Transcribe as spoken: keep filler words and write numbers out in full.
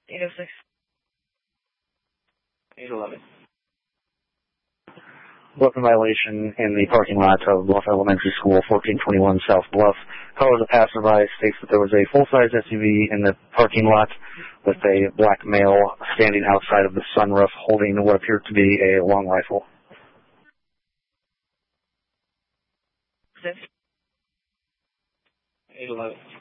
eight oh six. eight eleven. Weapon violation in the parking lot of Bluff Elementary School, fourteen twenty-one South Bluff. Caller, the passerby, states that there was a full-size S U V in the parking lot with a black male standing outside of the sunroof holding what appeared to be a long rifle. Six. eight eleven.